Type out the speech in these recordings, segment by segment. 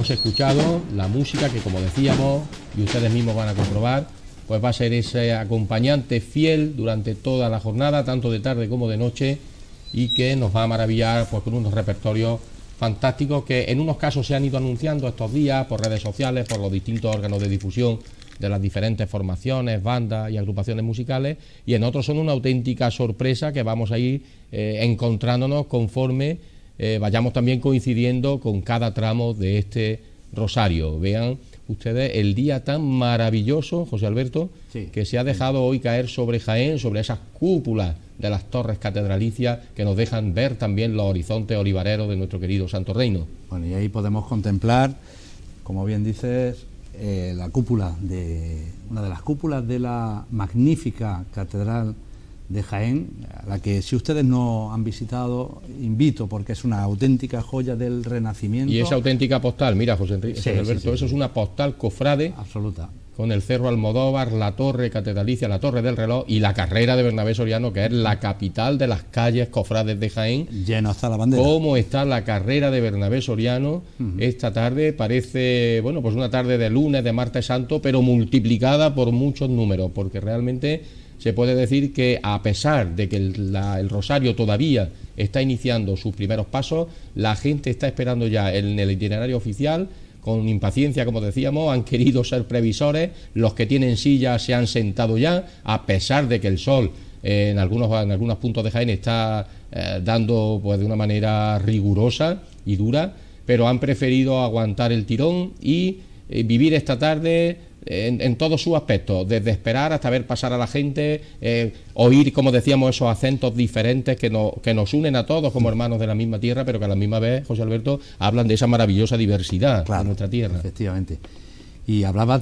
hemos escuchado, la música que, como decíamos, y ustedes mismos van a comprobar, pues va a ser ese acompañante fiel durante toda la jornada, tanto de tarde como de noche, y que nos va a maravillar pues con unos repertorios fantásticos que en unos casos se han ido anunciando estos días por redes sociales, por los distintos órganos de difusión de las diferentes formaciones, bandas y agrupaciones musicales, y en otros son una auténtica sorpresa que vamos a ir encontrándonos conforme vayamos también coincidiendo con cada tramo de este rosario. Vean ustedes el día tan maravilloso, José Alberto, sí, que se ha dejado hoy caer sobre Jaén, sobre esas cúpulas de las torres catedralicias que nos dejan ver también los horizontes olivareros de nuestro querido Santo Reino. Bueno, y ahí podemos contemplar, como bien dices, la cúpula una de las cúpulas de la magnífica catedral de Jaén, a la que si ustedes no han visitado, invito, porque es una auténtica joya del Renacimiento. Y esa auténtica postal, mira, José Alberto, eso es una postal cofrade absoluta, con el Cerro Almodóvar, la torre catedralicia, la torre del reloj y la carrera de Bernabé Soriano, que es la capital de las calles cofrades de Jaén. Lleno hasta la bandera. ¿Cómo está la carrera de Bernabé Soriano esta tarde? Parece, bueno, pues una tarde de lunes, de martes santo, pero multiplicada por muchos números, porque realmente se puede decir que, a pesar de que el Rosario todavía está iniciando sus primeros pasos, la gente está esperando ya en el itinerario oficial con impaciencia, como decíamos. Han querido ser previsores, los que tienen sillas se han sentado ya, a pesar de que el sol en algunos puntos de Jaén está dando pues de una manera rigurosa y dura, pero han preferido aguantar el tirón y vivir esta tarde en todos sus aspectos, desde esperar hasta ver pasar a la gente, oír, como decíamos, esos acentos diferentes que nos unen a todos como hermanos de la misma tierra, pero que a la misma vez, José Alberto, hablan de esa maravillosa diversidad de nuestra tierra. Efectivamente. Y hablabas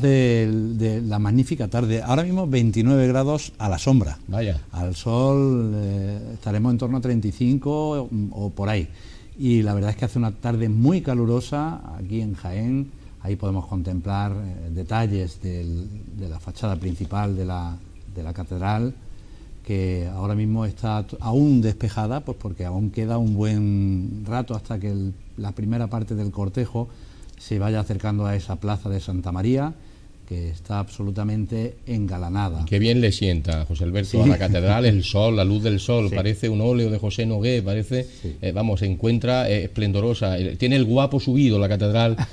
de la magnífica tarde, ahora mismo 29 grados a la sombra. Vaya. Al sol estaremos en torno a 35 o por ahí. Y la verdad es que hace una tarde muy calurosa aquí en Jaén. Ahí podemos contemplar detalles de la fachada principal de la catedral, que ahora mismo está aún despejada, pues porque aún queda un buen rato hasta que la primera parte del cortejo se vaya acercando a esa plaza de Santa María, que está absolutamente engalanada. Qué bien le sienta, José Alberto, sí, a la catedral el sol, la luz del sol, sí, parece un óleo de José Nogué, parece, sí, se encuentra esplendorosa, tiene el guapo subido la catedral